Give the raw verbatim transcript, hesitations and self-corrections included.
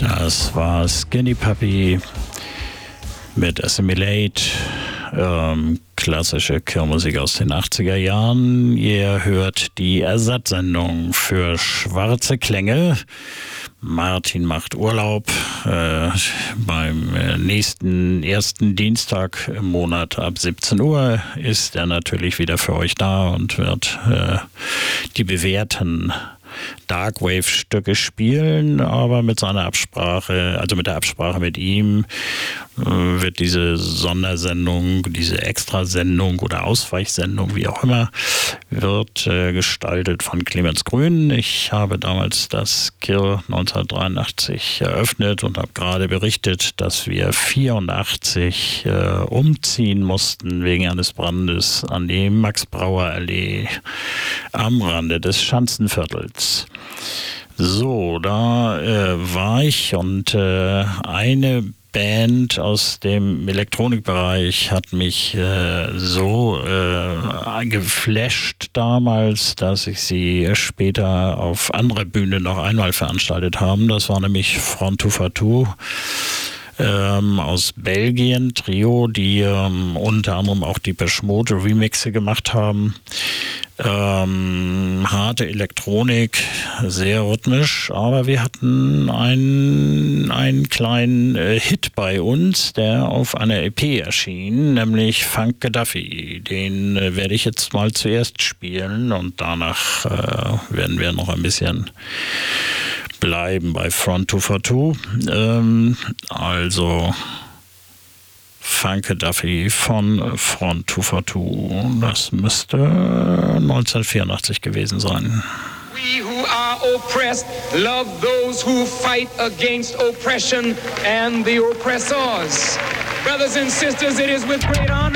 Das war Skinny Puppy mit Assimilate, ähm, klassische Kirmusik aus den achtziger Jahren. Ihr hört die Ersatzsendung für schwarze Klänge. Martin macht Urlaub. Äh, beim nächsten ersten Dienstag im Monat ab siebzehn Uhr ist er natürlich wieder für euch da und wird äh, die bewährten Darkwave-Stücke spielen, aber mit seiner Absprache, also mit der Absprache mit ihm, äh, wird diese Sondersendung, diese Extrasendung oder Ausweichsendung, wie auch immer, wird äh, gestaltet von Clemens Grün. Ich habe damals das K I R neunzehnhundertdreiundachtzig eröffnet und habe gerade berichtet, dass wir vierundachtzig äh, umziehen mussten wegen eines Brandes an die Max-Brauer-Allee am Rande des Schanzenviertels. So, da äh, war ich und äh, eine Band aus dem Elektronikbereich hat mich äh, so äh, geflasht damals, dass ich sie später auf anderer Bühne noch einmal veranstaltet habe. Das war nämlich Front two forty-two. Ähm, aus Belgien, Trio, die ähm, unter anderem auch die Depeche Mode Remixe gemacht haben. Ähm, harte Elektronik, sehr rhythmisch, aber wir hatten einen, einen kleinen äh, Hit bei uns, der auf einer E P erschien, nämlich Funk Gaddafi. Den äh, werde ich jetzt mal zuerst spielen und danach äh, werden wir noch ein bisschen bleiben bei Front two forty-two. Ähm, also Funk Gaddafi von Front two forty-two. Das müsste neunzehnhundertvierundachtzig gewesen sein. We who are oppressed love those who fight against oppression and the oppressors. Brothers and sisters, it is with great honor